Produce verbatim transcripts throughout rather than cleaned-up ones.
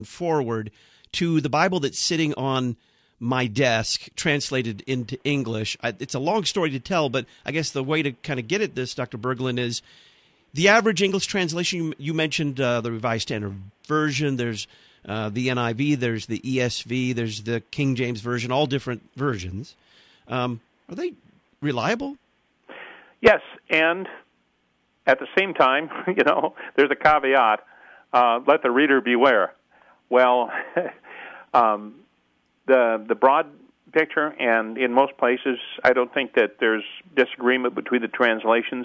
forward to the Bible that's sitting on my desk, translated into English. I, it's a long story to tell, but I guess the way to kind of get at this, Doctor Berglund, is the average English translation. You, you mentioned uh, the Revised Standard Version. There's uh, the N I V. There's the E S V. There's the King James Version. All different versions. Um, are they reliable? Yes, and at the same time, you know, there's a caveat. Uh, let the reader beware. Well, um, the the broad picture, and in most places, I don't think that there's disagreement between the translations,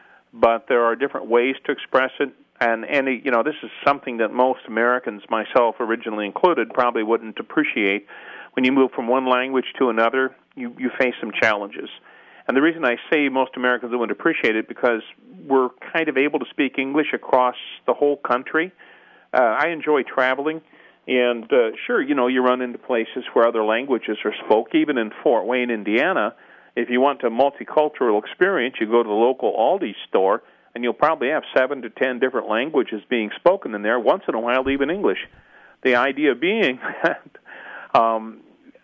but there are different ways to express it. And, and you know, this is something that most Americans, myself originally included, probably wouldn't appreciate. When you move from one language to another, you, you face some challenges. And the reason I say most Americans wouldn't appreciate it because we're kind of able to speak English across the whole country. Uh, I enjoy traveling. And uh, sure, you know, you run into places where other languages are spoke. Even in Fort Wayne, Indiana, if you want a multicultural experience, you go to the local Aldi store, and you'll probably have seven to ten different languages being spoken in there, once in a while even English. The idea being that um,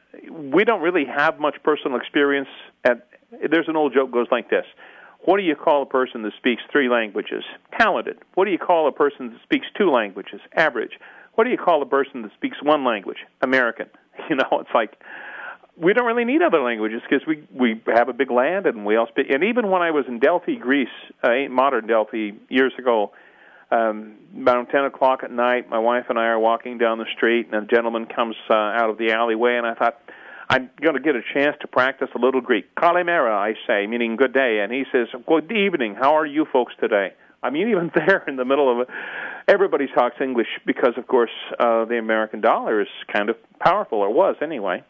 we don't really have much personal experience. At, there's an old joke goes like this. What do you call a person that speaks three languages? Talented. What do you call a person that speaks two languages? Average. What do you call a person that speaks one language? American. You know, it's like we don't really need other languages because we, we have a big land and we all speak. And even when I was in Delphi, Greece, uh, modern Delphi, years ago, um, about ten o'clock at night, my wife and I are walking down the street, and a gentleman comes uh, out of the alleyway, and I thought, I'm going to get a chance to practice a little Greek. Kalimera, I say, meaning good day. And he says, good evening. How are you folks today? I mean, even there in the middle of it, everybody talks English because, of course, uh, the American dollar is kind of powerful, or was anyway.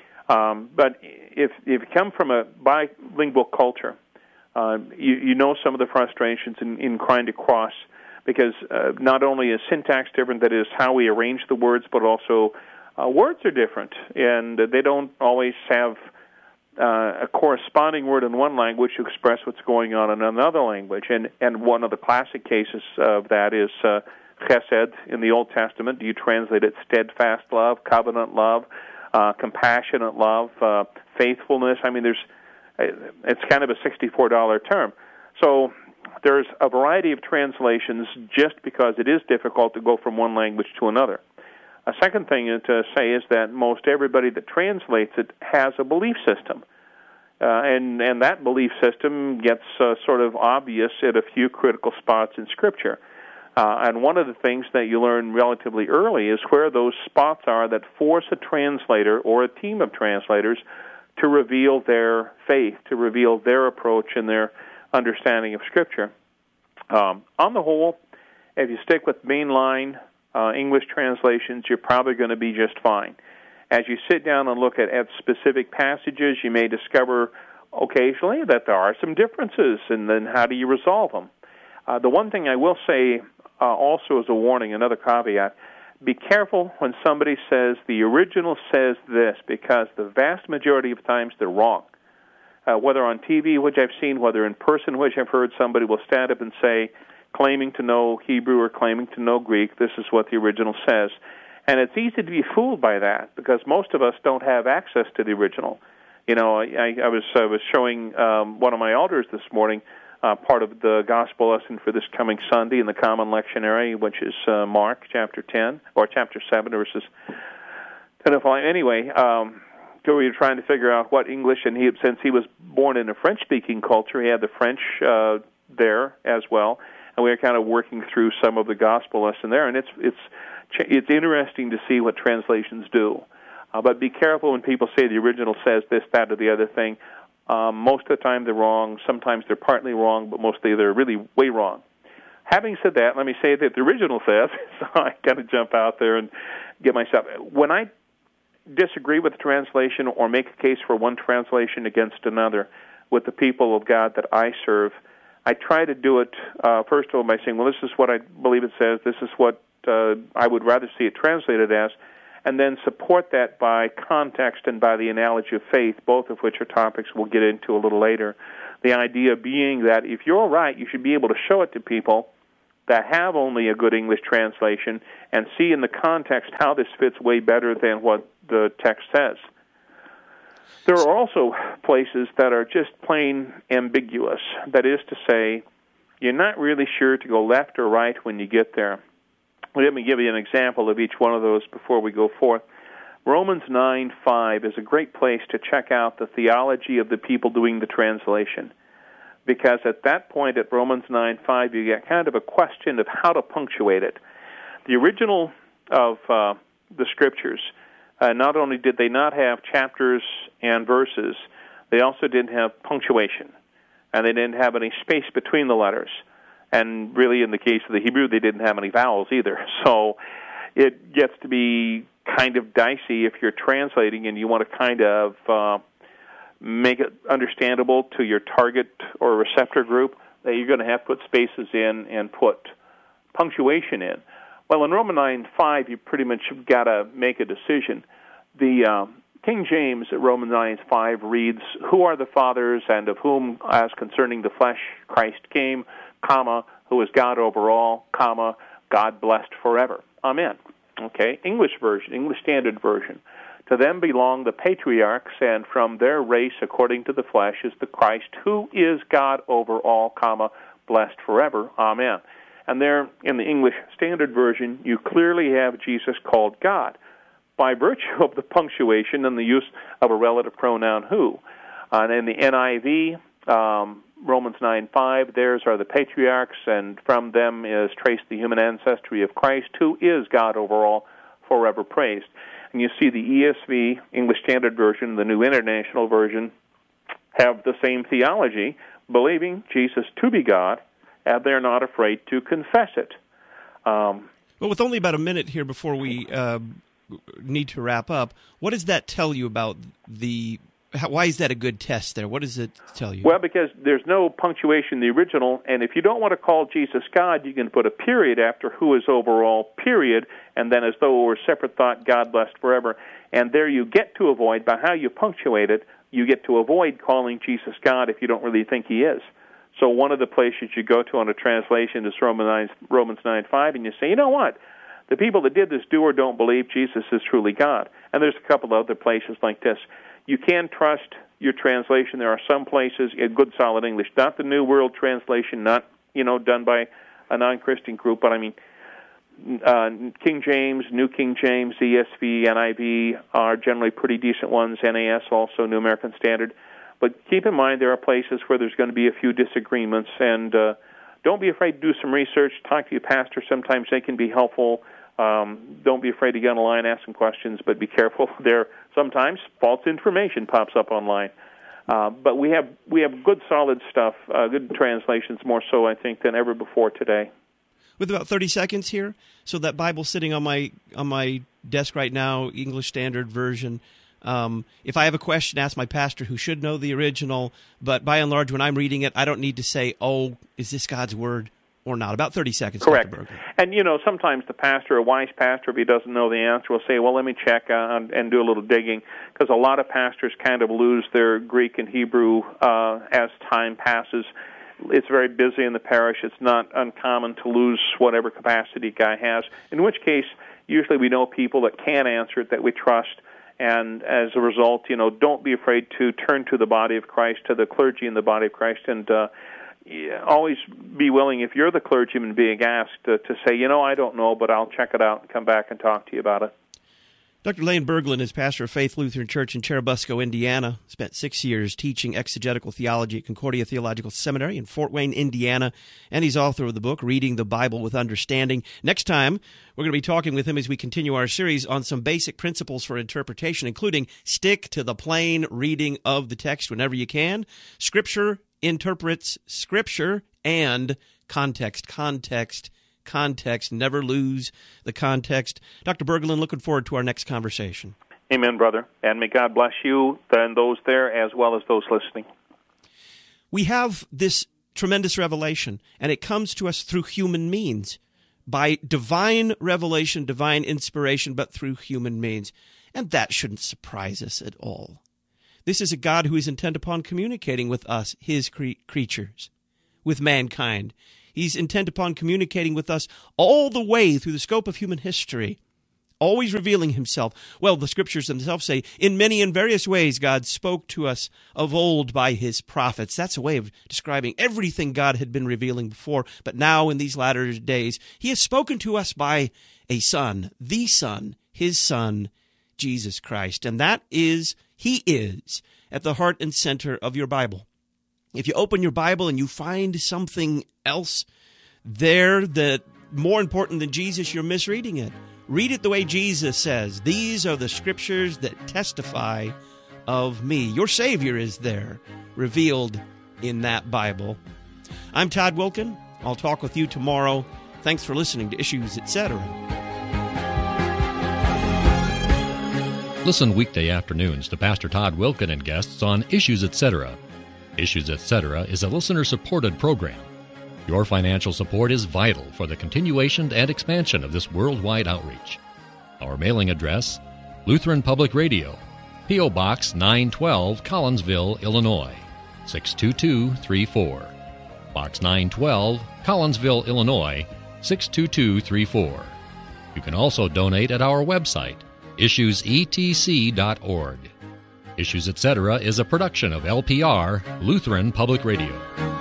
Um, but if, if you come from a bilingual culture, uh, you, you know some of the frustrations in, in trying to cross, because uh, not only is syntax different, that is how we arrange the words, but also uh, words are different, and they don't always have Uh, a corresponding word in one language to express what's going on in another language. And, and one of the classic cases of that is uh, chesed in the Old Testament. Do you translate it steadfast love, covenant love, uh, compassionate love, uh, faithfulness? I mean, there's it's kind of a sixty-four dollar term. So there's a variety of translations just because it is difficult to go from one language to another. A second thing to say is that most everybody that translates it has a belief system. Uh, and, and that belief system gets uh, sort of obvious at a few critical spots in Scripture. Uh, and one of the things that you learn relatively early is where those spots are that force a translator or a team of translators to reveal their faith, to reveal their approach and their understanding of Scripture. Um, on the whole, if you stick with mainline Uh, English translations, you're probably going to be just fine. As you sit down and look at, at specific passages, you may discover occasionally that there are some differences, and then how do you resolve them? Uh, the one thing I will say uh, also as a warning, another caveat, be careful when somebody says the original says this, because the vast majority of times they're wrong. Uh, whether on T V, which I've seen, whether in person, which I've heard, somebody will stand up and say, claiming to know Hebrew or claiming to know Greek, this is what the original says. And it's easy to be fooled by that because most of us don't have access to the original. You know, I, I was I was showing um, one of my elders this morning uh, part of the gospel lesson for this coming Sunday in the Common Lectionary, which is uh, Mark chapter ten, or chapter seven, verses ten to five. Anyway, um, we were trying to figure out what English, and he, since he was born in a French-speaking culture, he had the French uh, there as well. And we are kind of working through some of the gospel lesson there, and it's it's it's interesting to see what translations do. Uh, but be careful when people say the original says this, that, or the other thing. Um, most of the time they're wrong. Sometimes they're partly wrong, but mostly they're really way wrong. Having said that, let me say that the original says, so I kind of jump out there and get myself. When I disagree with the translation or make a case for one translation against another with the people of God that I serve, I try to do it, uh, first of all, by saying, well, this is what I believe it says, this is what uh, I would rather see it translated as, and then support that by context and by the analogy of faith, both of which are topics we'll get into a little later. The idea being that if you're right, you should be able to show it to people that have only a good English translation and see in the context how this fits way better than what the text says. There are also places that are just plain ambiguous. That is to say, you're not really sure to go left or right when you get there. Let me give you an example of each one of those before we go forth. Romans nine five is a great place to check out the theology of the people doing the translation, because at that point at Romans nine five you get kind of a question of how to punctuate it. The original of uh, the Scriptures, uh, not only did they not have chapters and verses, they also didn't have punctuation, and they didn't have any space between the letters. And really, in the case of the Hebrew, they didn't have any vowels either. So it gets to be kind of dicey if you're translating and you want to kind of uh, make it understandable to your target or receptor group, that you're going to have to put spaces in and put punctuation in. Well, in Romans nine five, you pretty much have got to make a decision. The uh, King James at Romans nine five reads, "Who are the fathers, and of whom, as concerning the flesh, Christ came, comma, who is God over all, comma, God blessed forever. Amen." Okay, English version, English Standard Version. "To them belong the patriarchs, and from their race, according to the flesh, is the Christ, who is God over all, comma, blessed forever. Amen." And there, in the English Standard Version, you clearly have Jesus called God by virtue of the punctuation and the use of a relative pronoun who. Uh, and in the N I V, um, Romans nine five, theirs are the patriarchs, and from them is traced the human ancestry of Christ, who is God over all, forever praised. And you see the E S V, English Standard Version, the New International Version, have the same theology, believing Jesus to be God, and they're not afraid to confess it. Um, well, with only about a minute here before we uh, need to wrap up, what does that tell you about the... How, why is that a good test there? What does it tell you? Well, because there's no punctuation in the original, and if you don't want to call Jesus God, you can put a period after who is over all, period, and then as though it were a separate thought, God blessed forever. And there you get to avoid, by how you punctuate it, you get to avoid calling Jesus God if you don't really think he is. So one of the places you go to on a translation is Romans nine five, and you say, you know what? The people that did this do or don't believe Jesus is truly God. And there's a couple of other places like this. You can trust your translation. There are some places in good, solid English, not the New World Translation, not, you know, done by a non-Christian group, but I mean, uh, King James, New King James, E S V, N I V are generally pretty decent ones, N A S also, New American Standard. But keep in mind there are places where there's going to be a few disagreements, and uh, don't be afraid to do some research. Talk to your pastor. Sometimes they can be helpful. Um, don't be afraid to get on the line, ask some questions, but be careful. There sometimes false information pops up online. Uh, but we have we have good, solid stuff, uh, good translations, more so, I think, than ever before today. With about thirty seconds here, so that Bible sitting on my on my desk right now, English Standard Version. Um, if I have a question, ask my pastor, who should know the original. But by and large, when I'm reading it, I don't need to say, "Oh, is this God's word?" or not. About thirty seconds. Correct. And, you know, sometimes the pastor, a wise pastor, if he doesn't know the answer, will say, well, let me check uh, and do a little digging, because a lot of pastors kind of lose their Greek and Hebrew uh, as time passes. It's very busy in the parish. It's not uncommon to lose whatever capacity a guy has, in which case, usually we know people that can answer it, that we trust, and as a result, you know, don't be afraid to turn to the body of Christ, to the clergy in the body of Christ, and uh, always be willing, if you're the clergyman being asked, uh, to say, you know, I don't know, but I'll check it out and come back and talk to you about it. Doctor Lane Berglund is pastor of Faith Lutheran Church in Cherubusco, Indiana. Spent six years teaching exegetical theology at Concordia Theological Seminary in Fort Wayne, Indiana. And he's author of the book, Reading the Bible with Understanding. Next time, we're going to be talking with him as we continue our series on some basic principles for interpretation, including stick to the plain reading of the text whenever you can. Scripture interprets Scripture, and context, context, context. Never lose the context. Doctor Berglund, looking forward to our next conversation. Amen, brother. And may God bless you and those there as well as those listening. We have this tremendous revelation, and it comes to us through human means, by divine revelation, divine inspiration, but through human means. And that shouldn't surprise us at all. This is a God who is intent upon communicating with us, his cre- creatures, with mankind. He's intent upon communicating with us all the way through the scope of human history, always revealing himself. Well, the scriptures themselves say, in many and various ways, God spoke to us of old by his prophets. That's a way of describing everything God had been revealing before. But now, in these latter days, he has spoken to us by a Son, the Son, his Son, Jesus Christ. And that is, he is, at the heart and center of your Bible. If you open your Bible and you find something else there that more important than Jesus, you're misreading it. Read it the way Jesus says. These are the scriptures that testify of me. Your Savior is there, revealed in that Bible. I'm Todd Wilken. I'll talk with you tomorrow. Thanks for listening to Issues, et cetera. Listen weekday afternoons to Pastor Todd Wilken and guests on Issues, et cetera. Issues, et cetera is a listener-supported program. Your financial support is vital for the continuation and expansion of this worldwide outreach. Our mailing address, Lutheran Public Radio, P O. Box nine twelve, Collinsville, Illinois, six two two three four. Box nine twelve, Collinsville, Illinois, six two two three four. You can also donate at our website, issues e t c dot org. Issues, et cetera is a production of L P R, Lutheran Public Radio.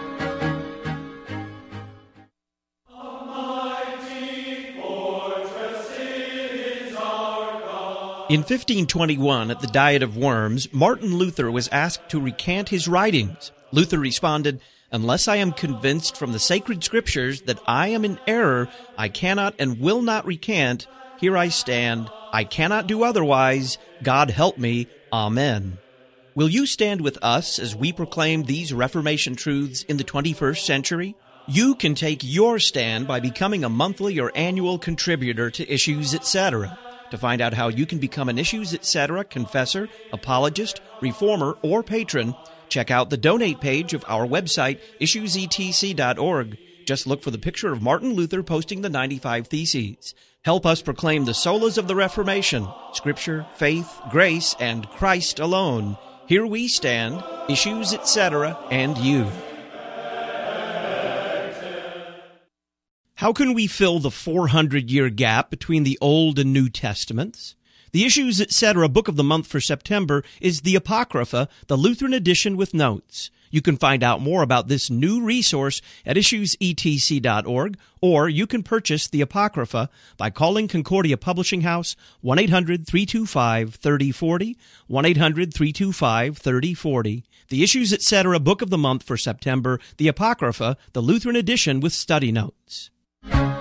In fifteen twenty-one, at the Diet of Worms, Martin Luther was asked to recant his writings. Luther responded, "Unless I am convinced from the sacred scriptures that I am in error, I cannot and will not recant. Here I stand. I cannot do otherwise. God help me. Amen." Will you stand with us as we proclaim these Reformation truths in the twenty-first century? You can take your stand by becoming a monthly or annual contributor to Issues, et cetera. To find out how you can become an Issues, et cetera confessor, apologist, reformer, or patron, check out the donate page of our website, issues e t c dot org. Just look for the picture of Martin Luther posting the ninety-five Theses. Help us proclaim the solas of the Reformation, Scripture, faith, grace, and Christ alone. Here we stand, Issues, et cetera, and you. How can we fill the four hundred year gap between the Old and New Testaments? The Issues, et cetera book of the month for September is the Apocrypha, the Lutheran edition with notes. You can find out more about this new resource at issues e t c dot org, or you can purchase the Apocrypha by calling Concordia Publishing House one eight hundred three two five three oh four oh, one eight hundred three two five three oh four oh. The Issues, et cetera book of the month for September, the Apocrypha, the Lutheran edition with study notes.